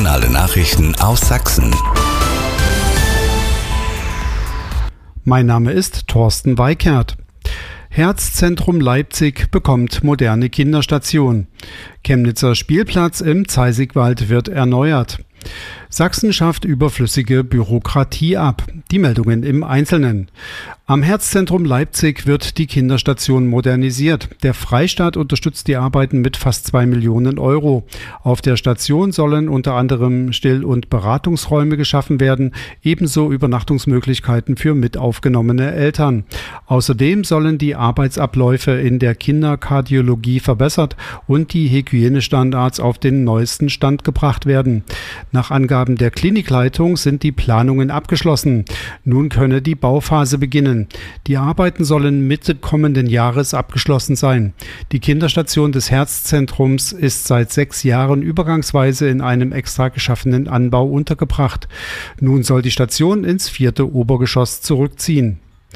Regionale Nachrichten aus Sachsen. Mein Name ist Thorsten Weikert. Herzzentrum Leipzig bekommt moderne Kinderstation. Chemnitzer Spielplatz im Zeisigwald wird erneuert. Sachsen schafft überflüssige Bürokratie ab. Die Meldungen im Einzelnen. Am Herzzentrum Leipzig wird die Kinderstation modernisiert. Der Freistaat unterstützt die Arbeiten mit fast 2 Millionen Euro. Auf der Station sollen unter anderem Still- und Beratungsräume geschaffen werden, ebenso Übernachtungsmöglichkeiten für mitaufgenommene Eltern. Außerdem sollen die Arbeitsabläufe in der Kinderkardiologie verbessert und die Hygienestandards auf den neuesten Stand gebracht werden. Nach Angaben der Klinikleitung sind die Planungen abgeschlossen. Nun könne die Bauphase beginnen. Die Arbeiten sollen Mitte kommenden Jahres abgeschlossen sein. Die Kinderstation des Herzzentrums ist seit 6 Jahren übergangsweise in einem extra geschaffenen Anbau untergebracht. Nun soll die Station ins 4. Obergeschoss zurückziehen.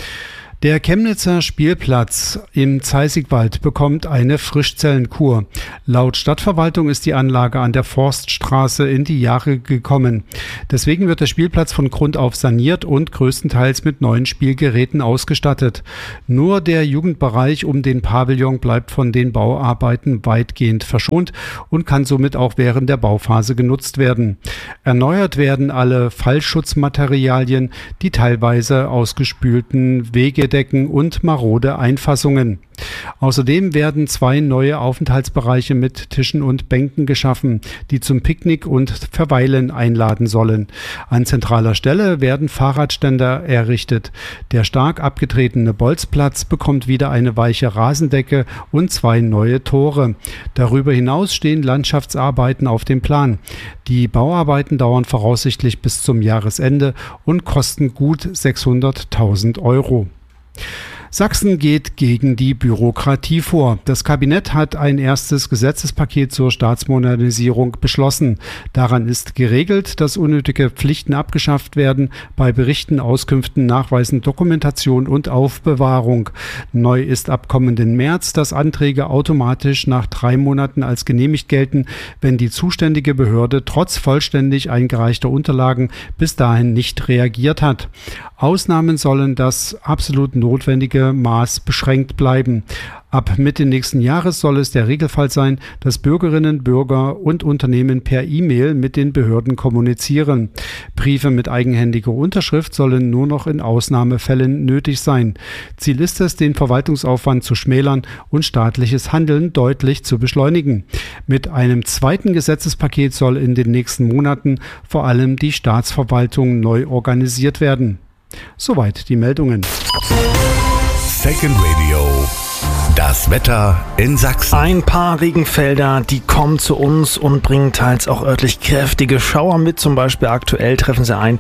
Der Chemnitzer Spielplatz im Zeisigwald bekommt eine Frischzellenkur. Laut Stadtverwaltung ist die Anlage an der Forststraße in die Jahre gekommen. Deswegen wird der Spielplatz von Grund auf saniert und größtenteils mit neuen Spielgeräten ausgestattet. Nur der Jugendbereich um den Pavillon bleibt von den Bauarbeiten weitgehend verschont und kann somit auch während der Bauphase genutzt werden. Erneuert werden alle Fallschutzmaterialien, die teilweise ausgespülten Wegedecken und marode Einfassungen. Außerdem werden 2 neue Aufenthaltsbereiche mit Tischen und Bänken geschaffen, die zum Picknick und Verweilen einladen sollen. An zentraler Stelle werden Fahrradständer errichtet. Der stark abgetretene Bolzplatz bekommt wieder eine weiche Rasendecke und 2 neue Tore. Darüber hinaus stehen Landschaftsarbeiten auf dem Plan. Die Bauarbeiten dauern voraussichtlich bis zum Jahresende und kosten gut 600.000 Euro. Sachsen geht gegen die Bürokratie vor. Das Kabinett hat ein erstes Gesetzespaket zur Staatsmodernisierung beschlossen. Daran ist geregelt, dass unnötige Pflichten abgeschafft werden bei Berichten, Auskünften, Nachweisen, Dokumentation und Aufbewahrung. Neu ist ab kommenden März, dass Anträge automatisch nach 3 Monaten als genehmigt gelten, wenn die zuständige Behörde trotz vollständig eingereichter Unterlagen bis dahin nicht reagiert hat. Ausnahmen sollen das absolut notwendige Maß beschränkt bleiben. Ab Mitte nächsten Jahres soll es der Regelfall sein, dass Bürgerinnen, Bürger und Unternehmen per E-Mail mit den Behörden kommunizieren. Briefe mit eigenhändiger Unterschrift sollen nur noch in Ausnahmefällen nötig sein. Ziel ist es, den Verwaltungsaufwand zu schmälern und staatliches Handeln deutlich zu beschleunigen. Mit einem zweiten Gesetzespaket soll in den nächsten Monaten vor allem die Staatsverwaltung neu organisiert werden. Soweit die Meldungen. Second Radio. Das Wetter in Sachsen. Ein paar Regenfelder, die kommen zu uns und bringen teils auch örtlich kräftige Schauer mit. Zum Beispiel aktuell treffen sie ein,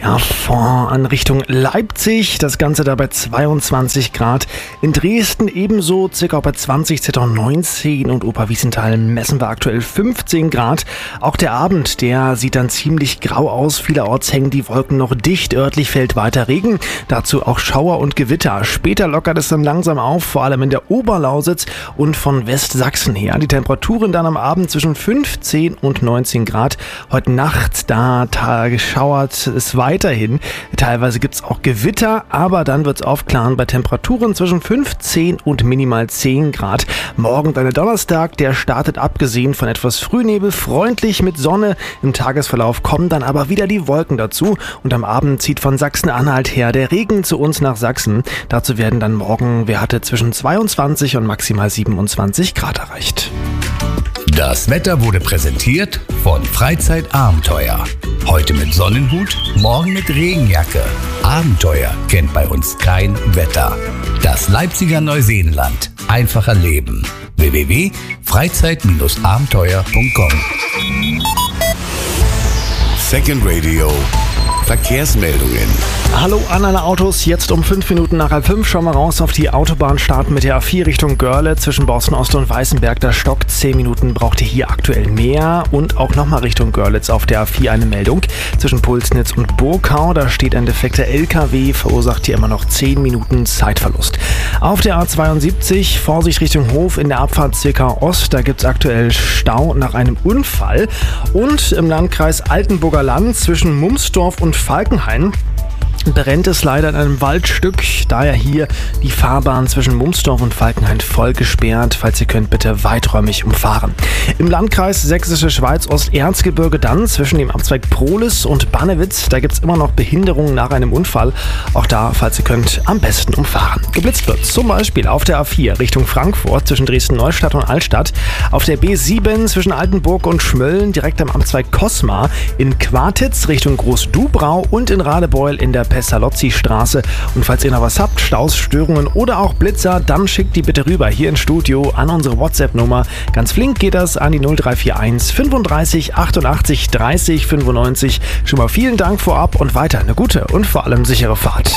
in Richtung Leipzig. Das Ganze da bei 22 Grad. In Dresden ebenso, circa bei 20, ca. 19. Und Oberwiesenthal messen wir aktuell 15 Grad. Auch der Abend, der sieht dann ziemlich grau aus. Vielerorts hängen die Wolken noch dicht. Örtlich fällt weiter Regen. Dazu auch Schauer und Gewitter. Später lockert es dann langsam auf, vor allem in der Oberlausitz und von Westsachsen her. Die Temperaturen dann am Abend zwischen 15 und 19 Grad. Heute Nacht, da schauert es weiterhin. Teilweise gibt es auch Gewitter, aber dann wird es aufklaren bei Temperaturen zwischen 15 und minimal 10 Grad. Morgen dann der Donnerstag, der startet abgesehen von etwas Frühnebel freundlich mit Sonne. Im Tagesverlauf kommen dann aber wieder die Wolken dazu und am Abend zieht von Sachsen-Anhalt her der Regen zu uns nach Sachsen. Dazu werden dann morgen Werte zwischen 22 und maximal 27 Grad erreicht. Das Wetter wurde präsentiert von Freizeitabenteuer. Heute mit Sonnenhut, morgen mit Regenjacke. Abenteuer kennt bei uns kein Wetter. Das Leipziger Neuseenland. Einfacher Leben. www.freizeit-abenteuer.com. Second Radio Verkehrsmeldungen. Hallo an alle Autos, jetzt um 5 Minuten nach 5 schauen wir raus auf die Autobahn, starten mit der A4 Richtung Görle zwischen Borsten Ost und Weißenberg. Das stockt 10 Minuten, braucht ihr hier aktuell mehr. Und auch nochmal Richtung Görlitz auf der A4 eine Meldung. Zwischen Pulsnitz und Burgau, da steht ein defekter LKW, verursacht hier immer noch 10 Minuten Zeitverlust. Auf der A72, Vorsicht Richtung Hof in der Abfahrt Zwickau Ost, da gibt es aktuell Stau nach einem Unfall. Und im Landkreis Altenburger Land zwischen Mumsdorf und Falkenhain brennt es leider in einem Waldstück, daher hier die Fahrbahn zwischen Mumsdorf und Falkenhain voll gesperrt. Falls ihr könnt, bitte weiträumig umfahren. Im Landkreis Sächsische Schweiz Osterzgebirge dann zwischen dem Abzweig Prohlis und Bannewitz, da gibt es immer noch Behinderungen nach einem Unfall. Auch da, falls ihr könnt, am besten umfahren. Geblitzt wird zum Beispiel auf der A4 Richtung Frankfurt zwischen Dresden-Neustadt und Altstadt, auf der B7 zwischen Altenburg und Schmölln direkt am Abzweig Kosmar, in Quartitz Richtung Groß-Dubrau und in Radebeul in der Pestalozzi-Straße. Und falls ihr noch was habt, Staus, Störungen oder auch Blitzer, dann schickt die bitte rüber hier ins Studio an unsere WhatsApp-Nummer. Ganz flink geht das an die 0341 35 88 30 95. Schon mal vielen Dank vorab und weiter eine gute und vor allem sichere Fahrt.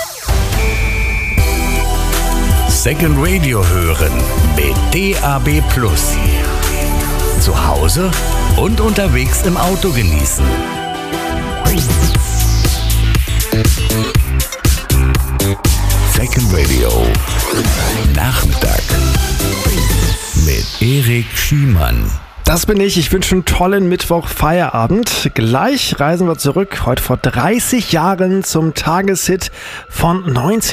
Second Radio hören mit DAB+. Zu Hause und unterwegs im Auto genießen. Second Radio Nachmittag mit Erik Schiemann. Das bin ich. Ich wünsche einen tollen Mittwoch Feierabend. Gleich reisen wir zurück, heute vor 30 Jahren zum Tageshit von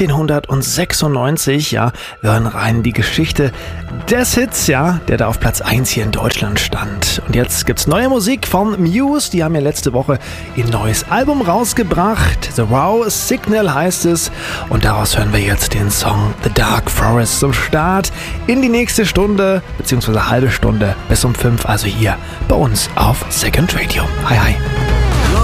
1996. Ja, wir hören rein in die Geschichte des Hits, ja, der da auf Platz 1 hier in Deutschland stand. Und jetzt gibt's neue Musik von Muse. Die haben ja letzte Woche ihr neues Album rausgebracht. The Raw Signal heißt es. Und daraus hören wir jetzt den Song The Dark Forest zum Start in die nächste Stunde, beziehungsweise halbe Stunde bis um 5. Also hier bei uns auf Second Radio. Hi, hi.